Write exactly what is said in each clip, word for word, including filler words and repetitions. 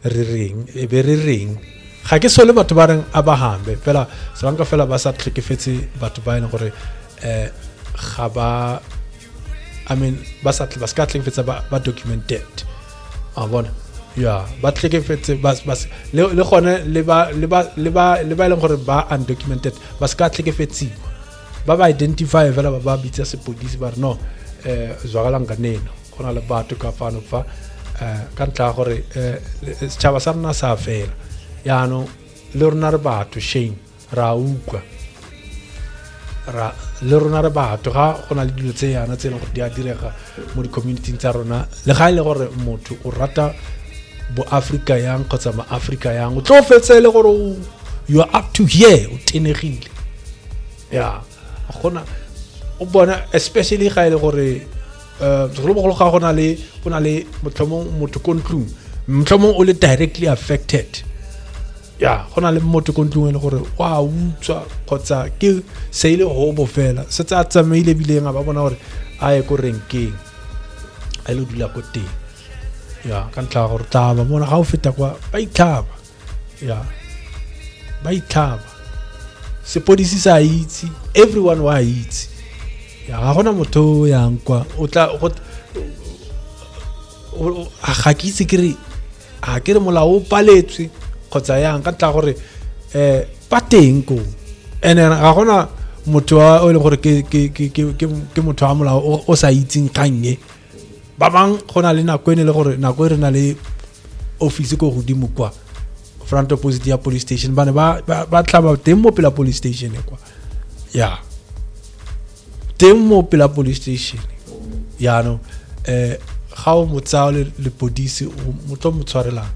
re reng e be re reng ga ke sole batho ba reng a ba hambe fela solanka fela ba sa tlhekefetse batho ba ene gore eh ga ba I mean ba sa ba ska tlhekefetsa ba, ba documented a bona ya ba tlhekefetse ba le le gone le ba le ba le ba le ba leng gore ba undocumented ba ska tlhekefetsi ba ba identify fela ba ba bitsa sepodisi ba re no eh zwagalang ka neno gona le batho ka fano fa eh ka ntla gore eh setšhaba sa rona sa fela yaano le rona re batho shame ra ukwa ra le rona re batho ga gona le dilo tse yana tse le go di a direga mo di community tsa rona le ga ile gore motho o rata bo Africa yang kgotsa ma Africa yang o tlo fetse le gore you are up to here o tenegile ya gona o bona especially ga ile gore uh go go ga gona le gona le motlhomong motho kontlung motlhomong o le directly affected ya gona le motho kontlung le gore wa utswa kgotsa ke se ile go bo fela se tsa tsamaile bileng ba bona gore a ye ko renkeng a ile dula ko teng ya ka ntla gore taba bona ga o feta kwa ba itlhaba ya ba itlhaba sepodisi sa itse everyone wa itse ya ga gona motho yang kwa o tla go a ga ke itse ke re a ke re molao o paletswe kgotsa yang ka tla gore eh pa teng ko ene ga gona motho o le gore ke ke ke ke motho wa molao o sa itseng kanye ba bang gona le nako ene le gore nako e re na le office ko godimo kwa front opposite ya police station bana ba ba tlaba teng mo pela police station kwa ya teng mo pela police station ya no eh ga o motsao le police mo tlo motshwarela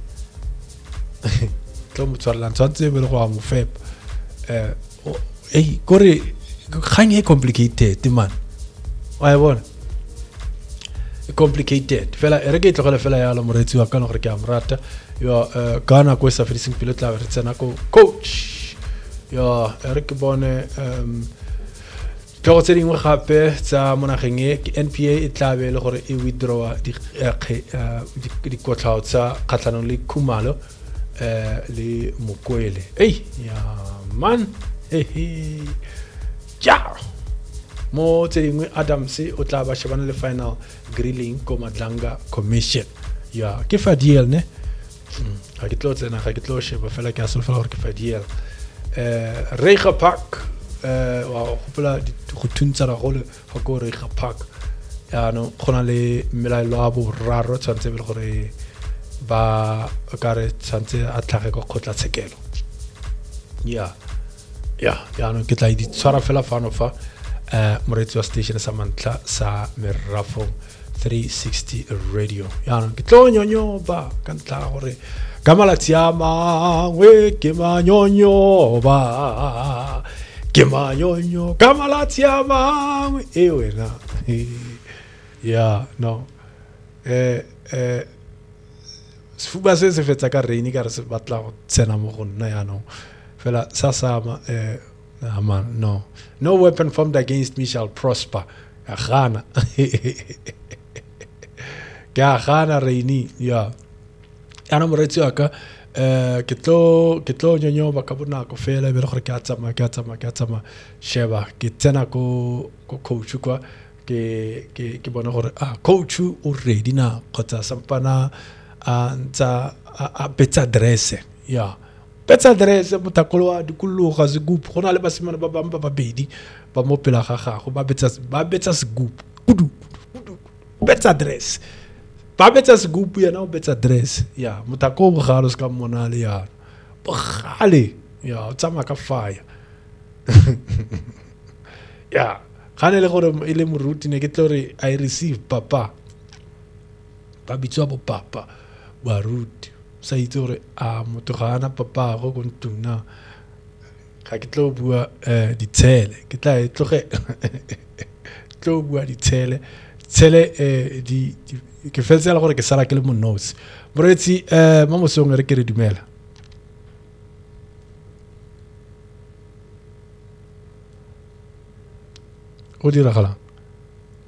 tlo motshwarela tsantse be le go a mo fep eh eh gore khanye complicated man wa bona complicated fela e re ke tlogela fela ya la moretsi wa kana gore ke a morata yo kana go sa fediseng pele tla re tsena ko coach yo e re ke bone um go tse dingwe gape tsa monageng e ke N P A e tla be le gore e withdraw di di kotlhao tsa kgatlanong le Khumalo eh le Mokwele ei ya man eh ja mo tse dingwe Adams o tla ba shebana le final grilling ko Madlanga commission ya ke fadiel ne ga ke tlo tsena ga ke tlo sheba fela ke a solfa gore ke fadiel eh Reiger Park eh wa gopola go thuntsa ra gole ga go Reiger Park ya no gona le melaelo a bo raro tsantse be le gore ba ka re tsantse a tlhage go khotla tshekelo ya ya ya no ke tla di tsara fela fano fa eh moretsi wa station sa mantla sa Merafong three sixty radio ya no ke tlo nyonyo ba ka ntla gore ka malatsi a mangwe ke manyonyo ba ke manyonyo ka malatsi a mangwe e wena ya no eh eh sfuba se se fetsa ka reini ka re se batla go tsena mo go nna ya no fela sa sama eh man no no weapon formed against me shall prosper agana ka agana reini ya ana moretsi wa ka eh ke tlo ke tlo nyonyo ba ka bona go fela be re gore ke a tsama ke a tsama ke a tsama sheba ke tsena ko ko coach kwa ke ke ke bona gore ah coach o ready na kgotsa sampana a ntsa a betsa address ya betsa address motakolo wa dikullo ga segup gona le basimane ba bamba ba bedi ba mo pela ga gago ba betsa ba betsa segup kudu betsa address ba betsa segup ya na betsa address ya motako go galo ska monale ya bogale ya o tsama ka fire ya gane le gore ile moruti ne ke tlore I receive papa ba bitswa bo papa ba ruti sa itse gore a motho ga ana papa go go ntuna ga ke tlo bua eh ditshele ke tla e tloge tlo bua ditshele tshele eh di ke fetsela gore ke sala ke le monnosi moretsi eh mo mosong re ke re dumela o dira gala